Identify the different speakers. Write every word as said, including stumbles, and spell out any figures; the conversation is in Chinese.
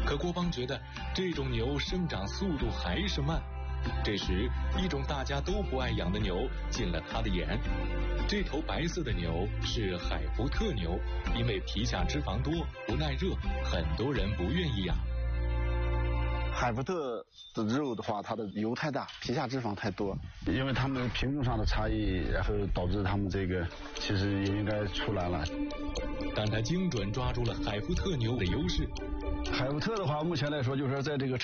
Speaker 1: 可郭邦觉得这种牛生长速度还是慢。这时，一种大家都不爱养的牛进了他的眼。这头白色的牛是海福特牛，因为皮下脂肪多，不耐热，很多人不愿意养。
Speaker 2: 海福特的肉的话，它的油太大，皮下脂肪太多，因为它们品种上的差异，然后导致它们这个其实也应该出来了。
Speaker 1: 但他精准抓住了海福特牛的优势。
Speaker 2: 海福特的话，目前来说就是说在这个